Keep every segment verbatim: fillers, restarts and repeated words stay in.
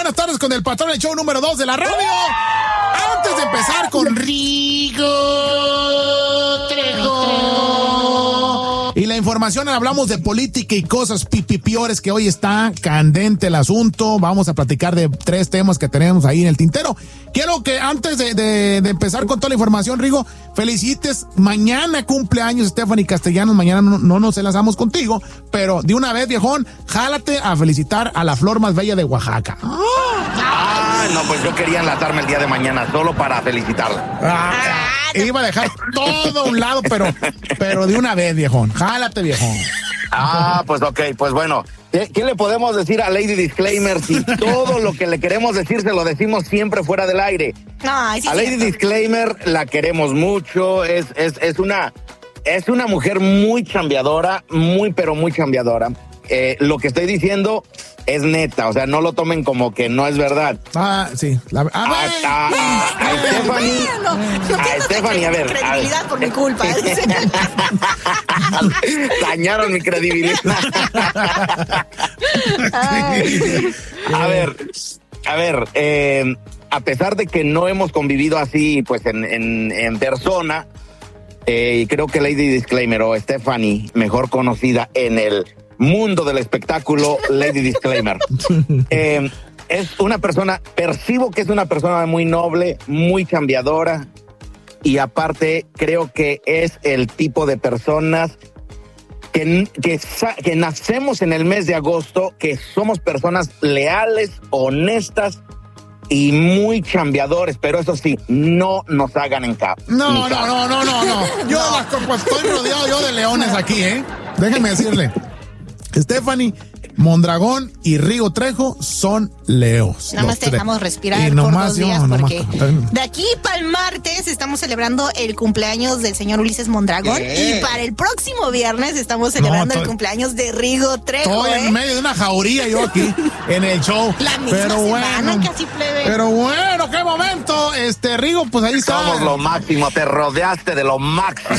buenas tardes con el patrón del show número dos de la radio. Antes de empezar con Rigo Trejo y la información, hablamos de política y cosas pipipiores, que hoy está candente el asunto. Vamos a platicar de tres temas que tenemos ahí en el tintero. Quiero que antes de, de, de empezar con toda la información, Rigo, felicites. Mañana cumpleaños Stephanie Castellanos. Mañana no, no nos enlazamos contigo, pero de una vez, viejón, jálate a felicitar a la flor más bella de Oaxaca. Ah, no, pues yo quería enlazarme el día de mañana solo para felicitarla. Ah, iba a dejar todo a un lado, pero, pero de una vez, viejón. Jálate, viejón. Ah, pues ok, pues bueno. ¿Qué, ¿Qué le podemos decir a Lady Disclaimer si todo lo que le queremos decir se lo decimos siempre fuera del aire? Ay, sí, a Lady cierto. Disclaimer la queremos mucho, es, es, es una, es una mujer muy chambeadora, muy pero muy chambeadora. Eh, lo que estoy diciendo es neta, o sea, no lo tomen como que no es verdad. Ah, sí. La, a ver, A, a, a, a Stephanie, Bueno, no a pierdas Stephanie, a ver, credibilidad por mi culpa. dañaron mi credibilidad. Ay. A ver, a ver, eh, a pesar de que no hemos convivido así, pues en, en, en persona, eh, creo que Lady Disclaimer o Stephanie, mejor conocida en el mundo del espectáculo, Lady Disclaimer, eh, es una persona, percibo que es una persona muy noble, muy chambeadora, y aparte creo que es el tipo de personas que, que, que nacemos en el mes de agosto, que somos personas leales, honestas y muy chambeadores, pero eso sí, no nos hagan en cap. No, no, no, no, no, no. Yo no. Pues, estoy rodeado yo de leones aquí, ¿eh? Déjenme decirle. Stephanie Mondragón y Rigo Trejo son leos. Nada más te dejamos respirar por dos días porque de aquí para el martes estamos celebrando el cumpleaños del señor Ulises Mondragón. ¿Qué? Y para el próximo viernes estamos celebrando no, el cumpleaños de Rigo Trejo. Estoy ¿eh? en medio de una jauría yo aquí en el show. La misma pero semana, bueno, casi plebe. Pero bueno, qué momento. Este Rigo, pues ahí está. Somos lo máximo, te rodeaste de lo máximo.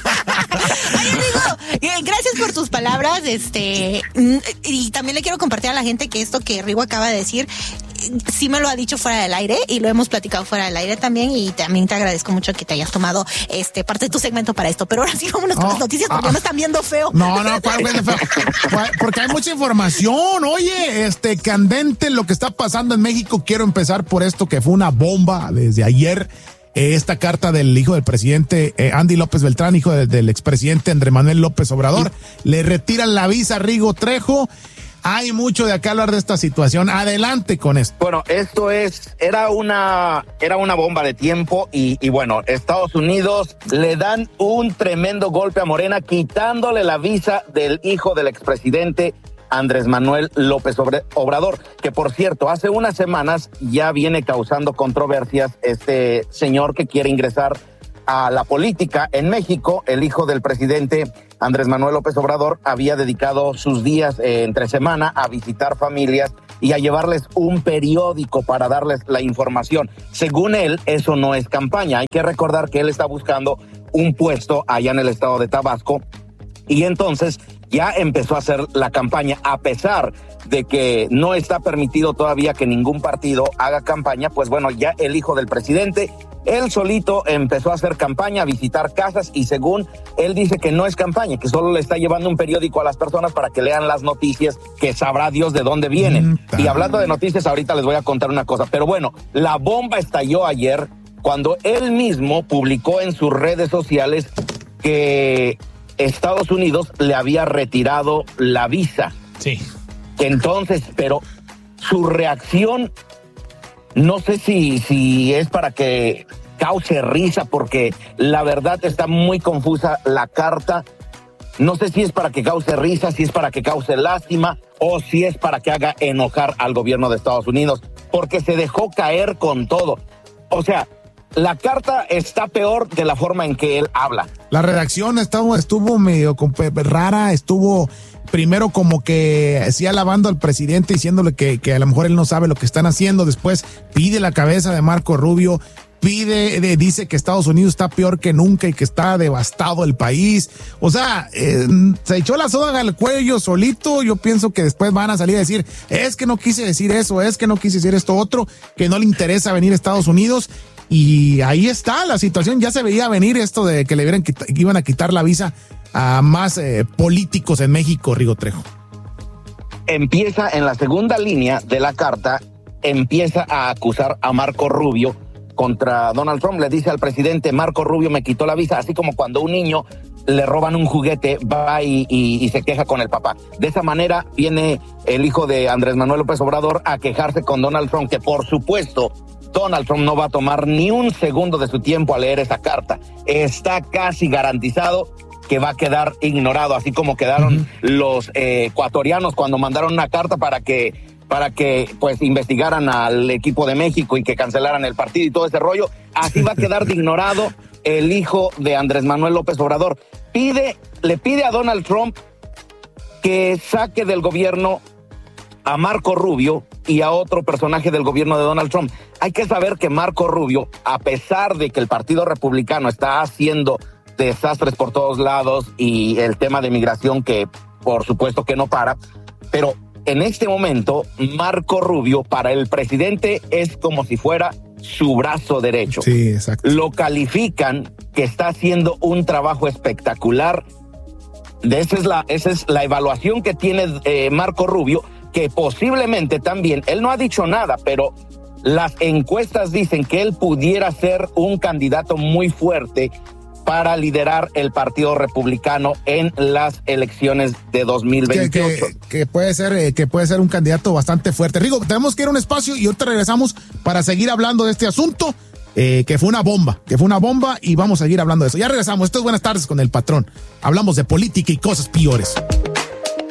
Oye, Rigo, gracias por tus palabras, este, y también le quiero compartir a la gente que esto que Rigo acaba de decir, sí me lo ha dicho fuera del aire y lo hemos platicado fuera del aire también, y también te agradezco mucho que te hayas tomado este parte de tu segmento para esto. Pero ahora sí vámonos con oh, las noticias porque ah, me están viendo feo. No, no, ¿cuál es feo? Porque hay mucha información. Oye, este candente lo que está pasando en México. Quiero empezar por esto que fue una bomba desde ayer. Esta carta del hijo del presidente eh, Andy López Beltrán, hijo de, del expresidente Andrés Manuel López Obrador, sí. Le retiran la visa a Rigo Trejo. Hay mucho de acá hablar de esta situación. Adelante con esto. Bueno, esto es, era una, era una bomba de tiempo y, y bueno, Estados Unidos le dan un tremendo golpe a Morena, quitándole la visa del hijo del expresidente Andrés Manuel López Obrador, que por cierto, hace unas semanas ya viene causando controversias este señor que quiere ingresar a la política en México. El hijo del presidente Andrés Manuel López Obrador había dedicado sus días eh, entre semana a visitar familias y a llevarles un periódico para darles la información. Según él, eso no es campaña. Hay que recordar que él está buscando un puesto allá en el estado de Tabasco y entonces ya empezó a hacer la campaña, a pesar de que no está permitido todavía que ningún partido haga campaña. Pues bueno, ya el hijo del presidente, él solito empezó a hacer campaña, a visitar casas, y según él dice que no es campaña, que solo le está llevando un periódico a las personas para que lean las noticias, que sabrá Dios de dónde vienen. Mm, y hablando de noticias, ahorita les voy a contar una cosa, pero bueno, la bomba estalló ayer cuando él mismo publicó en sus redes sociales que Estados Unidos le había retirado la visa. Sí. Entonces, pero su reacción, no sé si, si es para que cause risa, porque la verdad está muy confusa la carta. No sé si es para que cause risa, si es para que cause lástima, o si es para que haga enojar al gobierno de Estados Unidos, porque se dejó caer con todo. O sea, la carta está peor de la forma en que él habla. La redacción estuvo, estuvo medio rara, estuvo primero como que sí alabando al presidente, diciéndole que, que a lo mejor él no sabe lo que están haciendo, después pide la cabeza de Marco Rubio. pide, de, dice que Estados Unidos está peor que nunca y que está devastado el país. O sea, eh, se echó la soga al cuello solito. Yo pienso que después van a salir a decir, es que no quise decir eso, es que no quise decir esto otro, que no le interesa venir a Estados Unidos. Y ahí está la situación, ya se veía venir esto de que le hubieran quita, que iban a quitar la visa a más eh, políticos en México, Rigo Trejo. Empieza en la segunda línea de la carta, empieza a acusar a Marco Rubio contra Donald Trump. Le dice al presidente, Marco Rubio me quitó la visa, así como cuando un niño le roban un juguete, va y, y, y se queja con el papá. De esa manera viene el hijo de Andrés Manuel López Obrador a quejarse con Donald Trump, que por supuesto Donald Trump no va a tomar ni un segundo de su tiempo a leer esa carta. Está casi garantizado que va a quedar ignorado, así como quedaron uh-huh. los eh, ecuatorianos cuando mandaron una carta para que para que pues investigaran al equipo de México y que cancelaran el partido y todo ese rollo. Así va a quedar de ignorado el hijo de Andrés Manuel López Obrador. Pide, le pide a Donald Trump que saque del gobierno a Marco Rubio y a otro personaje del gobierno de Donald Trump. Hay que saber que Marco Rubio, a pesar de que el Partido Republicano está haciendo desastres por todos lados y el tema de migración que por supuesto que no para, pero en este momento Marco Rubio para el presidente es como si fuera su brazo derecho. Sí, exacto. Lo califican que está haciendo un trabajo espectacular. De esa es la, esa es la evaluación que tiene eh, Marco Rubio, que posiblemente también, él no ha dicho nada, pero las encuestas dicen que él pudiera ser un candidato muy fuerte para liderar el Partido Republicano en las elecciones de dos mil veintiocho. Que, que, que puede ser eh, que puede ser un candidato bastante fuerte. Rigo, tenemos que ir a un espacio y ahorita regresamos para seguir hablando de este asunto, eh, que fue una bomba, que fue una bomba y vamos a seguir hablando de eso. Ya regresamos. Esto es Buenas Tardes con el Patrón. Hablamos de política y cosas peores.